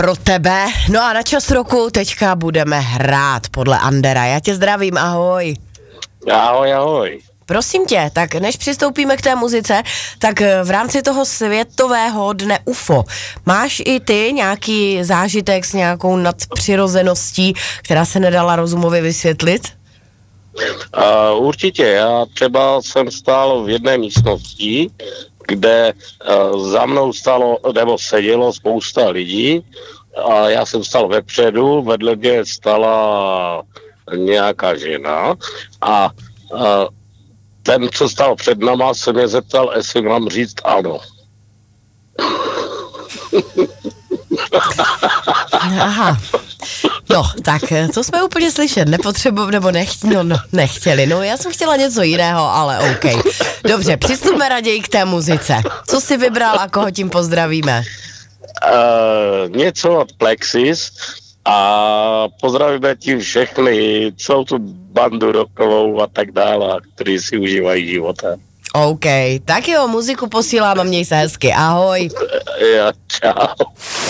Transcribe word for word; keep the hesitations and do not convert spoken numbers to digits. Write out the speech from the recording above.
pro tebe. No a na čas roku teďka budeme hrát podle Andera. Já tě zdravím, ahoj. Ahoj, ahoj. Prosím tě, tak než přistoupíme k té muzice, tak v rámci toho světového dne U F O máš i ty nějaký zážitek s nějakou nadpřirozeností, která se nedala rozumově vysvětlit? Uh, určitě, já třeba jsem stál v jedné místnosti, kde uh, za mnou stalo, nebo sedělo spousta lidí a já jsem stál vepředu, vedle mě stala nějaká žena a uh, ten, co stál před náma, se mě zeptal, jestli mám říct ano. Aha. No, tak to jsme úplně slyšet nepotřebovali, nebo nech, no, no, nechtěli. No, já jsem chtěla něco jiného, ale OK. Dobře, přistupme raději k té muzice. Co jsi vybral a koho tím pozdravíme? Uh, něco od Plexis a pozdravíme tím všechny, celou tu bandu rockovou a tak dále, kteří si užívají života. OK, tak jo, muziku posílám a měj se hezky. Ahoj. Ja, čau.